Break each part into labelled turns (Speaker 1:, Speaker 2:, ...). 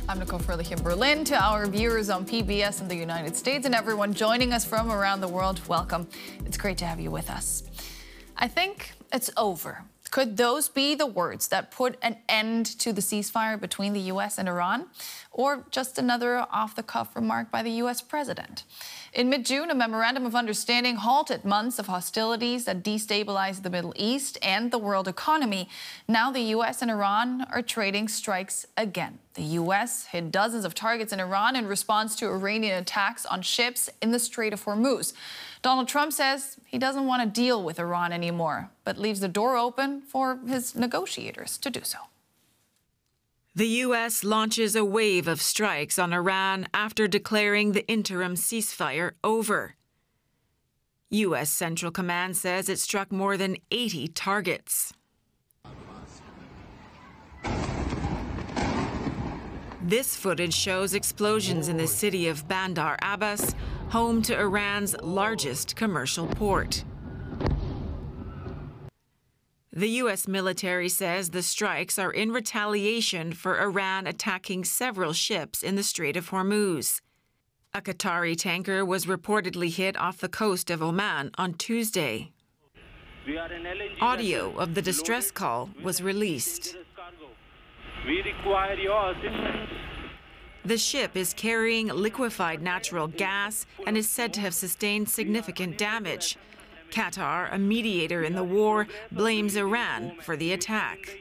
Speaker 1: I'm Nicole Furlich in Berlin. To our viewers on PBS in the United States and everyone joining us from around the world, welcome. It's great to have you with us. I think it's over. Could those be the words that put an end to the ceasefire between the U.S. and Iran? Or just another off-the-cuff remark by the U.S. president? In mid-June, a memorandum of understanding halted months of hostilities that destabilized the Middle East and the world economy. Now the U.S. and Iran are trading strikes again. The U.S. hit dozens of targets in Iran in response to Iranian attacks on ships in the Strait of Hormuz. Donald Trump says he doesn't want to deal with Iran anymore, but leaves the door open for his negotiators to do so.
Speaker 2: The U.S. launches a wave of strikes on Iran after declaring the interim ceasefire over. U.S. Central Command says it struck more than 80 targets. This footage shows explosions in the city of Bandar Abbas, home to Iran's largest commercial port. The U.S. military says the strikes are in retaliation for Iran attacking several ships in the Strait of Hormuz. A Qatari tanker was reportedly hit off the coast of Oman on Tuesday. Audio of the distress call was released.
Speaker 3: We require your assistance.
Speaker 2: The ship is carrying liquefied natural gas and is said to have sustained significant damage. Qatar, a mediator in the war, blames Iran for the attack.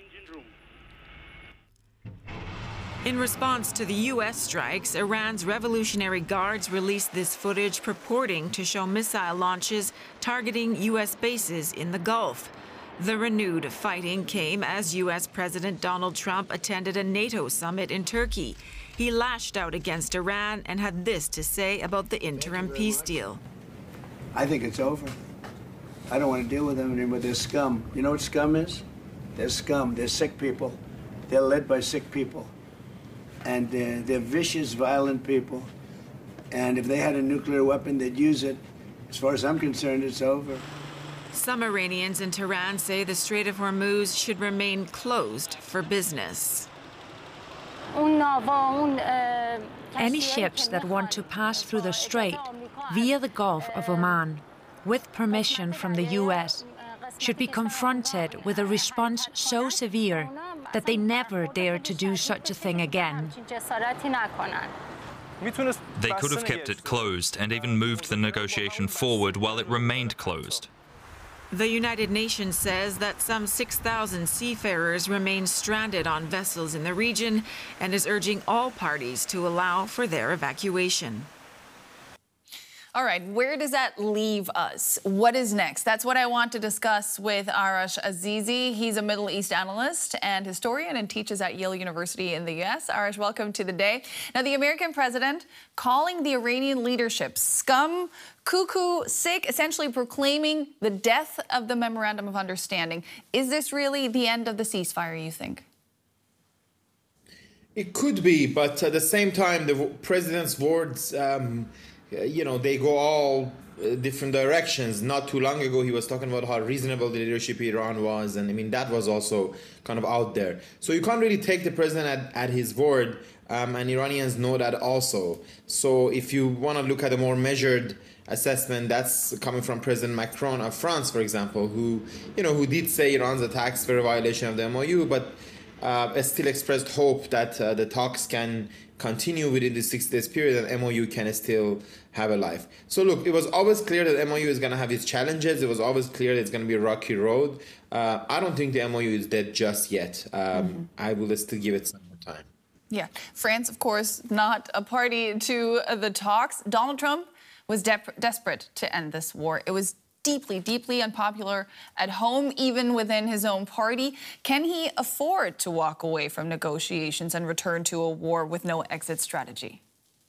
Speaker 2: In response to the U.S. strikes, Iran's Revolutionary Guards released this footage purporting to show missile launches targeting U.S. bases in the Gulf. The renewed fighting came as U.S. President Donald Trump attended a NATO summit in Turkey. He lashed out against Iran and had this to say about the interim peace deal.
Speaker 4: I think it's over. I don't want to deal with them anymore. They're scum. You know what scum is? They're scum. They're sick people. They're led by sick people. And they're vicious, violent people. And if they had a nuclear weapon, they'd use it. As far as I'm concerned, it's over.
Speaker 2: Some Iranians in Tehran say the Strait of Hormuz should remain closed for business.
Speaker 5: Any ships that want to pass through the strait via the Gulf of Oman, with permission from the U.S., should be confronted with a response so severe that they never dare to do such a thing again.
Speaker 6: They could have kept it closed and even moved the negotiation forward while it remained closed.
Speaker 2: The United Nations says that some 6,000 seafarers remain stranded on vessels in the region and is urging all parties to allow for their evacuation.
Speaker 1: All right, where does that leave us? What is next? That's what I want to discuss with Arash Azizi. He's a Middle East analyst and historian and teaches at Yale University in the U.S. Arash, welcome to the day. Now, the American president calling the Iranian leadership scum, cuckoo, sick, essentially proclaiming the death of the Memorandum of Understanding. Is this really the end of the ceasefire, you think?
Speaker 7: It could be, but at the same time, the president's words they go all different directions. Not too long ago, he was talking about how reasonable the leadership in Iran was. And I mean, that was also kind of out there. So you can't really take the president at his word. And Iranians know that also. So if you want to look at a more measured assessment, that's coming from President Macron of France, for example, who did say Iran's attacks were a violation of the MOU, but still expressed hope that the talks can continue within the 6 days period and MOU can still have a life. So look, it was always clear that MOU is going to have its challenges. It was always clear that it's going to be a rocky road. I don't think the MOU is dead just yet. I will still give it some more time.
Speaker 1: Yeah. France, of course, not a party to the talks. Donald Trump was desperate to end this war. It was deeply, deeply unpopular at home, even within his own party. Can he afford to walk away from negotiations and return to a war with no exit strategy?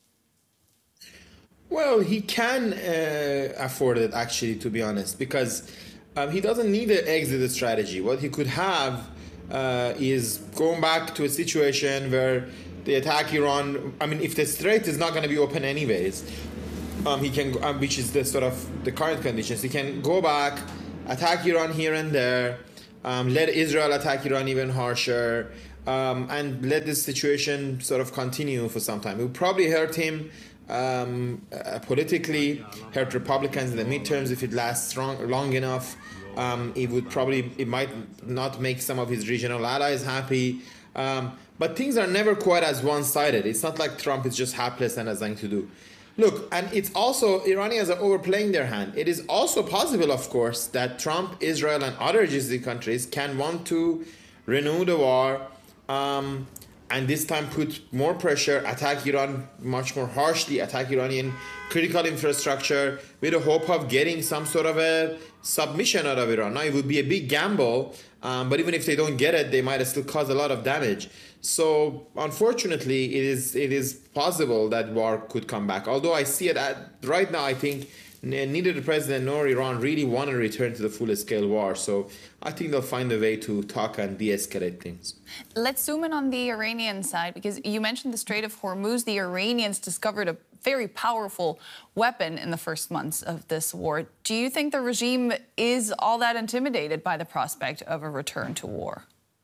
Speaker 7: Well, he can afford it, actually, to be honest, because he doesn't need an exit strategy. What he could have is going back to a situation where they attack Iran. I mean, if the strait is not going to be open anyways, he can, which is the sort of the current conditions. He can go back, attack Iran here and there, let Israel attack Iran even harsher, and let this situation sort of continue for some time. It would probably hurt him politically, hurt Republicans in the midterms if it lasts long enough. It might not make some of his regional allies happy. But things are never quite as one-sided. It's not like Trump is just hapless and has nothing to do. Look, and it's also, Iranians are overplaying their hand. It is also possible, of course, that Trump, Israel, and other GCC countries can want to renew the war, and this time put more pressure, attack Iran much more harshly, attack Iranian critical infrastructure with the hope of getting some sort of a submission out of Iran. Now, it would be a big gamble, but even if they don't get it, they might still cause a lot of damage. So, unfortunately, it is possible that war could come back. Although I see it right now, I think neither the president nor Iran really want to return to the full-scale war. So I think they'll find a way to talk and de-escalate things.
Speaker 1: Let's zoom in on the Iranian side, because you mentioned the Strait of Hormuz. The Iranians discovered a very powerful weapon in the first months of this war. Do you think the regime is all that intimidated by the prospect of a return to war?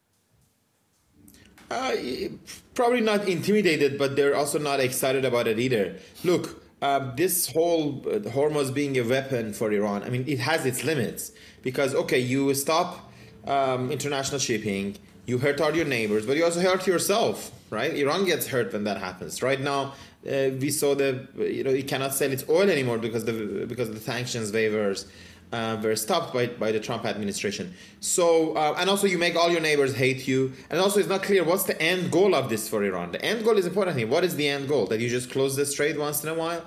Speaker 7: Probably not intimidated, but they're also not excited about it either. Look, this whole Hormuz being a weapon for Iran, I mean, it has its limits. Because, okay, you stop international shipping, you hurt all your neighbors, but you also hurt yourself, right? Iran gets hurt when that happens. Right now, we saw it cannot sell its oil anymore because of the sanctions waivers were stopped by the Trump administration. So, and also you make all your neighbors hate you. And also it's not clear what's the end goal of this for Iran. The end goal is important here. What is the end goal? That you just close the strait once in a while?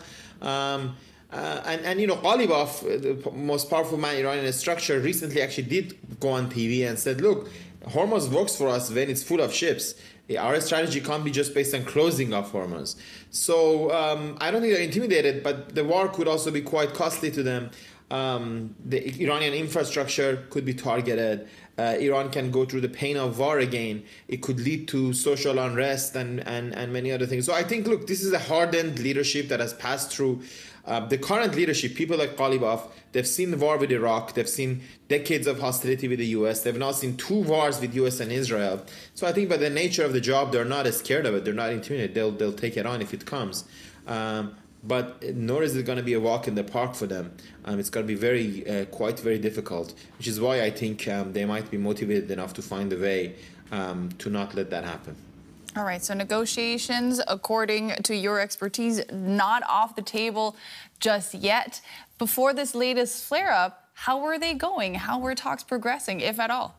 Speaker 7: Ghalibaf, the most powerful man in Iranian structure, recently actually did go on TV and said, look, Hormuz works for us when it's full of ships. Our strategy can't be just based on closing off Hormuz. So I don't think they're intimidated, but the war could also be quite costly to them. The Iranian infrastructure could be targeted. Iran can go through the pain of war again. It could lead to social unrest and many other things. So I think, look, this is a hardened leadership that has passed through. The current leadership, people like Ghalibaf, they've seen the war with Iraq. They've seen decades of hostility with the U.S. They've now seen 2 wars with U.S. and Israel. So I think by the nature of the job, they're not as scared of it. They're not intimidated. They'll take it on if it comes. But nor is it going to be a walk in the park for them. It's going to be very difficult, which is why I think they might be motivated enough to find a way to not let that happen.
Speaker 1: All right, so negotiations, according to your expertise, not off the table just yet. Before this latest flare-up, how were they going? How were talks progressing, if at all?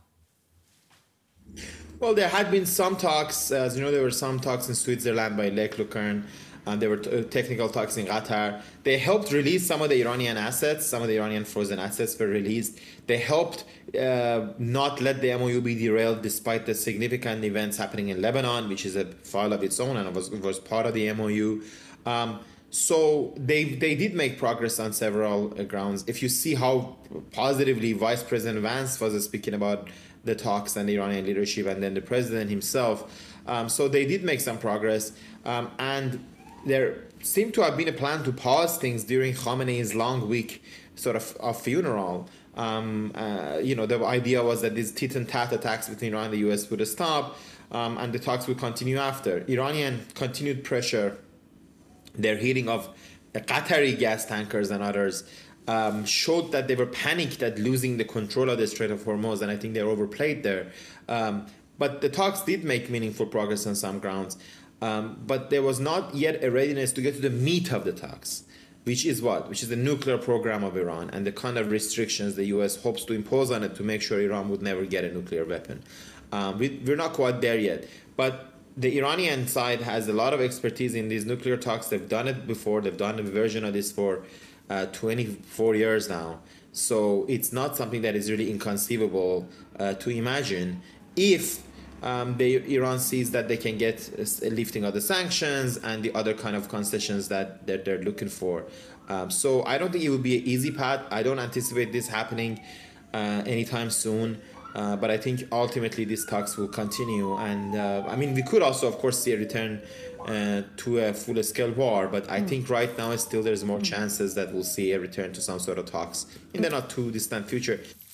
Speaker 7: Well, there had been some talks. As you know, there were some talks in Switzerland by Lech Lucerne. There were technical talks in Qatar. They helped release some of the Iranian assets. Some of the Iranian frozen assets were released. They helped not let the MOU be derailed despite the significant events happening in Lebanon, which is a file of its own and was part of the MOU. So they did make progress on several grounds. If you see how positively Vice President Vance was speaking about the talks and the Iranian leadership, and then the president himself. So they did make some progress. And there seemed to have been a plan to pause things during Khamenei's long week sort of funeral. The idea was that these tit-and-tat attacks between Iran and the U.S. would stop, and the talks would continue after. Iranian continued pressure, their hitting of Qatari gas tankers and others, showed that they were panicked at losing the control of the Strait of Hormuz, and I think they overplayed there. But the talks did make meaningful progress on some grounds. But there was not yet a readiness to get to the meat of the talks, which is what? Which is the nuclear program of Iran and the kind of restrictions the U.S. hopes to impose on it to make sure Iran would never get a nuclear weapon. We're not quite there yet. But the Iranian side has a lot of expertise in these nuclear talks. They've done it before. They've done a version of this for 24 years now. So it's not something that is really inconceivable to imagine if Iran sees that they can get a lifting of the sanctions and the other kind of concessions that they're looking for. So I don't think it will be an easy path. I don't anticipate this happening anytime soon. But I think ultimately these talks will continue. And we could also, of course, see a return to a full-scale war. But I think right now still there's more chances that we'll see a return to some sort of talks in the not too distant future.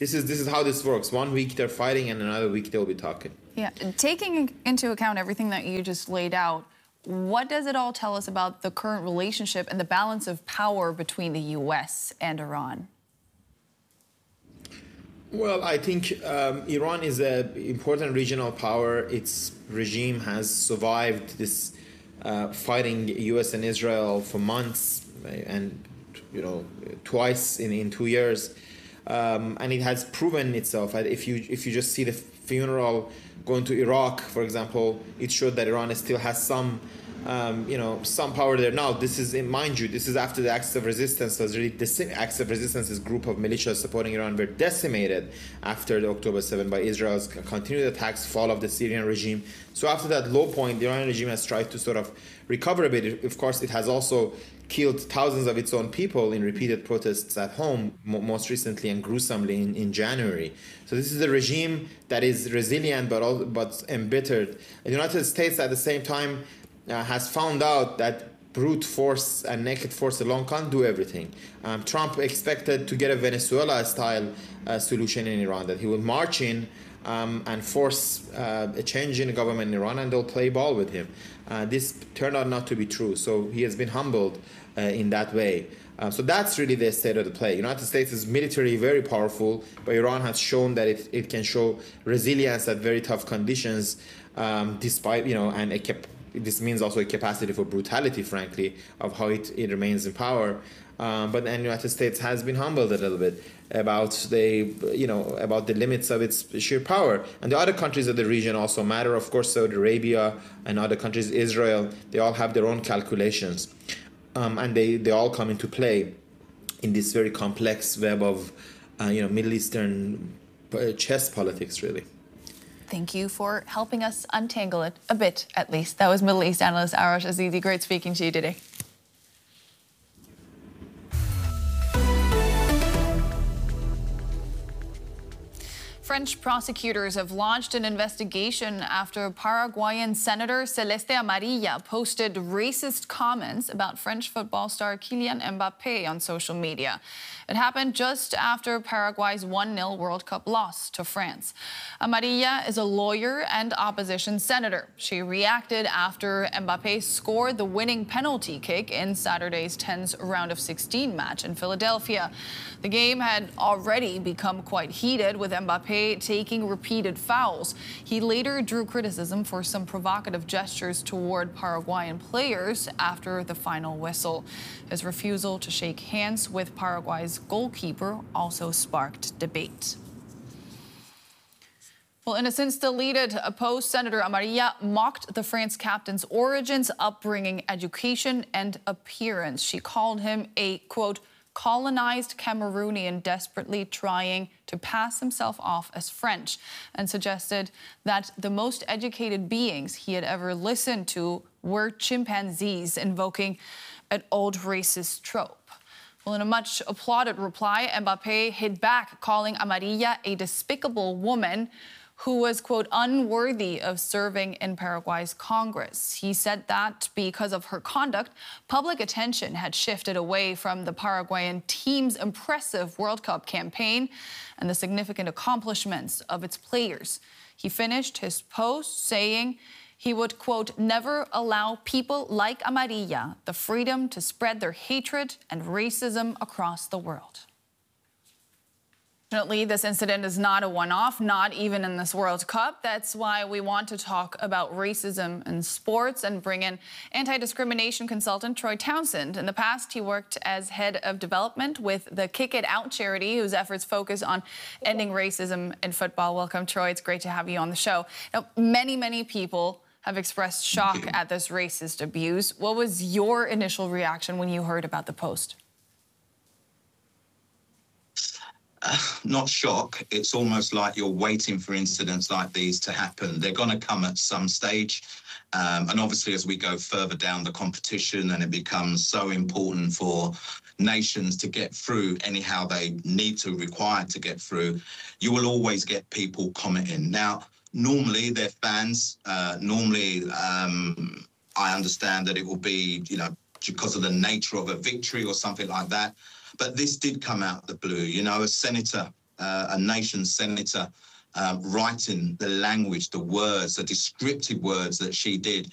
Speaker 7: This is how this works. 1 week they're fighting, and another week they'll be talking.
Speaker 1: Yeah, taking into account everything that you just laid out, what does it all tell us about the current relationship and the balance of power between the U.S. and Iran?
Speaker 7: Well, I think Iran is an important regional power. Its regime has survived this fighting U.S. and Israel for months, and twice in 2 years, and it has proven itself. If you just see the funeral going to Iraq, for example, it showed that Iran still has some power there. Now, this is, mind you, this is after the acts of resistance was really acts of resistance. This group of militias supporting Iran were decimated after the October 7 by Israel's continued attacks, fall of the Syrian regime. So after that low point, the Iranian regime has tried to sort of recover a bit. Of course, it has also killed thousands of its own people in repeated protests at home, most recently and gruesomely in January. So this is a regime that is resilient but embittered. The United States, at the same time, has found out that brute force and naked force alone can't do everything. Trump expected to get a Venezuela-style solution in Iran, that he will march in and force a change in the government in Iran, and they'll play ball with him. This turned out not to be true, so he has been humbled in that way. So that's really the state of the play. The United States is militarily very powerful, but Iran has shown that it can show resilience at very tough conditions, despite, this means also a capacity for brutality, frankly, of how it remains in power. But the United States has been humbled a little bit about the limits of its sheer power. And the other countries of the region also matter. Of course, Saudi Arabia and other countries, Israel, they all have their own calculations. And they all come into play in this very complex web of, Middle Eastern chess politics, really.
Speaker 1: Thank you for helping us untangle it a bit, at least. That was Middle East analyst Arash Azizi. Great speaking to you today. French prosecutors have launched an investigation after Paraguayan Senator Celeste Amarilla posted racist comments about French football star Kylian Mbappé on social media. It happened just after Paraguay's 1-0 World Cup loss to France. Amarilla is a lawyer and opposition senator. She reacted after Mbappé scored the winning penalty kick in Saturday's 10's round of 16 match in Philadelphia. The game had already become quite heated, with Mbappé taking repeated fouls. He later drew criticism for some provocative gestures toward Paraguayan players after the final whistle. His refusal to shake hands with Paraguay's goalkeeper also sparked debate. Well, in a since deleted post, Senator Amarilla mocked the France captain's origins, upbringing, education, and appearance. She called him a, quote, colonized Cameroonian desperately trying to pass himself off as French, and suggested that the most educated beings he had ever listened to were chimpanzees, invoking an old racist trope. Well, in a much applauded reply, Mbappé hit back, calling Amarilla a despicable woman who was, quote, unworthy of serving in Paraguay's Congress. He said that because of her conduct, public attention had shifted away from the Paraguayan team's impressive World Cup campaign and the significant accomplishments of its players. He finished his post saying he would, quote, never allow people like Amarilla the freedom to spread their hatred and racism across the world. Fortunately, this incident is not a one-off, not even in this World Cup. That's why we want to talk about racism in sports and bring in anti-discrimination consultant Troy Townsend. In the past, he worked as head of development with the Kick It Out charity, whose efforts focus on ending racism in football. Welcome, Troy. It's great to have you on the show. Now, many people have expressed shock at this racist abuse. What was your initial reaction when you heard about the post?
Speaker 8: Not shock. It's almost like you're waiting for incidents like these to happen. They're going to come at some stage. And obviously, as we go further down the competition and it becomes so important for nations to get through anyhow they need to, require to get through, you will always get people commenting. Now, normally they're fans. I understand that it will be, because of the nature of a victory or something like that. But this did come out of the blue. A senator a nation senator writing the language, the words, the descriptive words that she did